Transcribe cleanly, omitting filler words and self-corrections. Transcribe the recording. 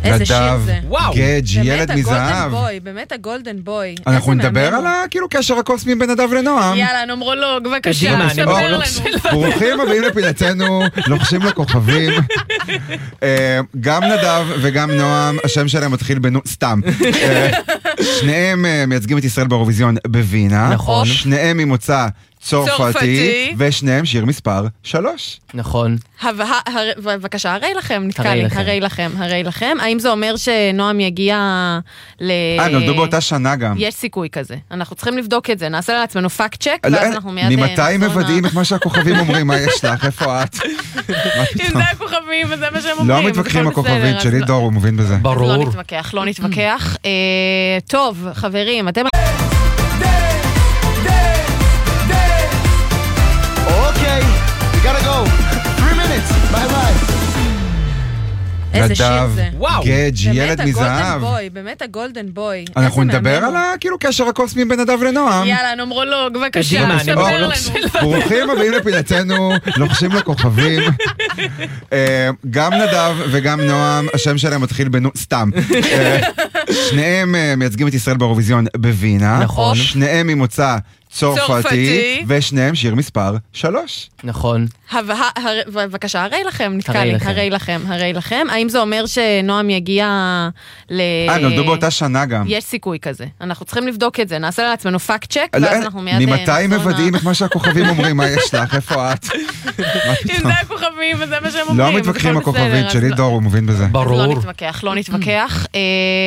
איזה שיר זה. וואו. גדג' ילד מזהב. באמת הגולדן בוי. אנחנו נדבר על כאילו קשר הקוסמי בין נדב לנועם. יאללה, נומרולוג, בבקשה, קדימה, ספר נומרולוג לנו. ברוכים הבאים לפינתנו, לוחשים לכוכבים. גם נדב וגם נועם, השם שלהם מתחיל סתם. שניהם מייצגים את ישראל באירוויזיון בווינה. נכון. שניהם ממוצא צרפתי, צרפתי. ושניהם שיר מספר 3. נכון. בבקשה, הרי לכם, נתקע הרי לי, לכם. הרי לכם. האם זה אומר שנועם יגיע ל... נולדו באותה שנה גם. יש סיכוי כזה. אנחנו צריכים לבדוק את זה. נעשה לעצמנו פאקט צ'ק, ואז אנחנו מיד... ממתי נחזור מוודאים את מה שהכוכבים אומרים? מה יש לך? איפה את? מה אם פתאום? זה הכוכבים וזה מה שהם אומרים. לא מתווכחים עם הכל בסדר, הכוכבית אז שלי, לא- דור, הוא מבין בזה. אז ברור. לא נתווכח. טוב, חברים, אתם... Okay, we gotta go. 3 minutes. Bye bye. איזה שיר נדב, זה. וואו. גדג' ילד מזהב. באמת הגולדן בוי. אנחנו איזה נדבר מהמם. על כאילו קשר הקוסמי בין נדב לנועם. יאללה, נומרולוג, בבקשה, קדימה, ספר נומרולוג לנו. ברוכים הבאים לפינתנו, לוחשים לכוכבים. גם נדב וגם נועם, השם שלהם מתחיל סתם. שניהם מייצגים את ישראל באירוויזיון בווינה. נכון. שניהם ממוצא צרפתי, צרפתי. ושניהם שיר מספר 3. נכון. בבקשה, הרי לכם, נתקע הרי לי, לכם. הרי לכם. האם זה אומר שנועם יגיע ל... נולדו באותה שנה גם. יש סיכוי כזה. אנחנו צריכים לבדוק את זה. נעשה לעצמנו פאקט צ'ק, ואז אנחנו מיד... ממתי נחזור מוודאים את מה שהכוכבים אומרים? מה יש לך? איפה את? מה אם פתאום? זה הכוכבים וזה מה שהם אומרים. לא מתווכחים עם הכל בסדר, הכוכבית אז שלי, לא- דור, הוא מבין בזה. אז ברור. לא נתווכח.